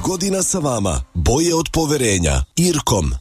godina sa vama. Boje od poverenja. Irkom.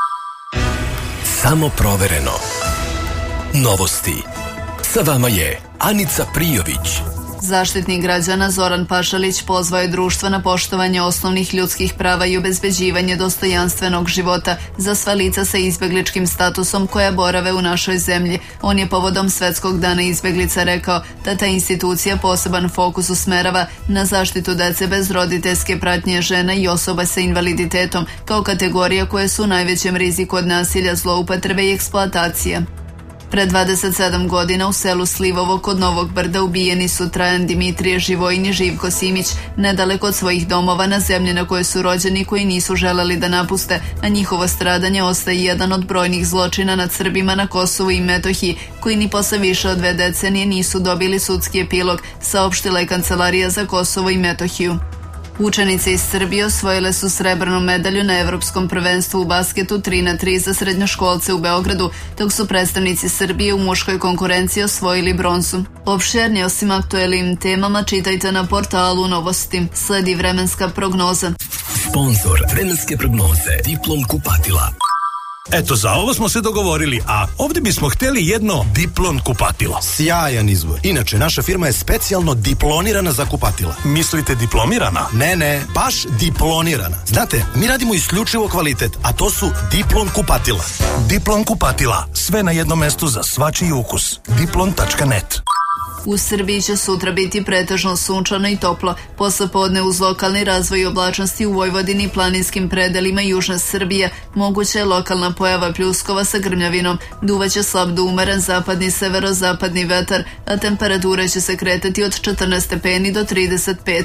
Samo provereno. Novosti. Sa vama je Anica Prijović. Zaštitnik građana Zoran Pašalić pozvao je društva na poštovanje osnovnih ljudskih prava i obezbeđivanje dostojanstvenog života za sva lica sa izbegličkim statusom koja borave u našoj zemlji. On je povodom Svetskog dana izbeglica rekao da ta institucija poseban fokus usmerava na zaštitu dece bez roditeljske pratnje, žena i osoba sa invaliditetom kao kategorija koje su u najvećem riziku od nasilja, zloupotrebe i eksploatacije. Pre 27 godina u selu Slivovo kod Novog Brda ubijeni su Trajan Dimitrije Živojin i Živko Simić nedaleko od svojih domova na zemlji na kojoj su rođeni, koji nisu želeli da napuste, a njihovo stradanje ostaje jedan od brojnih zločina nad Srbima na Kosovu i Metohiji, koji ni posle više od 2 decenije nisu dobili sudski epilog, saopštila je Kancelarija za Kosovo i Metohiju. Učenice iz Srbije osvojile su srebrnu medalju na Evropskom prvenstvu u basketu 3x3 za srednjoškolce u Beogradu, dok su predstavnici Srbije u muškoj konkurenciji osvojili bronzu. Opširnije osim aktuelnim temama čitajte na portalu Novosti. Sledi vremenska prognoza. Sponzor vremenske prognoze Diplom kupatila. Eto, za ovo smo se dogovorili, a ovdje bismo htjeli jedno Diplon kupatilo. Sjajan izbor. Inače, naša firma je specijalno diplonirana za kupatila. Mislite diplomirana? Ne, baš diplonirana. Znate, mi radimo isključivo kvalitet, a to su Diplon kupatila. Diplon kupatila, sve na jednom mestu za svačiji ukus. Diplon.net. U Srbiji će sutra biti pretežno sunčano i toplo. Poslepodne uz lokalni razvoj oblačnosti u Vojvodini i planinskim predelima južne Srbije moguća je lokalna pojava pljuskova sa grmljavinom. Duvaće slab do umeren zapadni severozapadni vetar, a temperatura će se kretati od 14 stepeni do 35.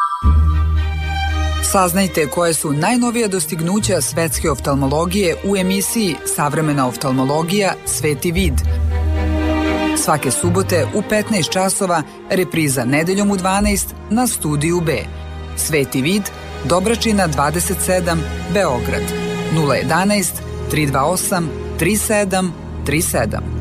Saznajte koje su najnovija dostignuća svetske oftalmologije u emisiji Savremena oftalmologija Sveti vid. Svake subote u 15 časova, repriza nedeljom u 12 na Studiju B. Sveti vid, Dobračina 27, Beograd. 011 328 3737.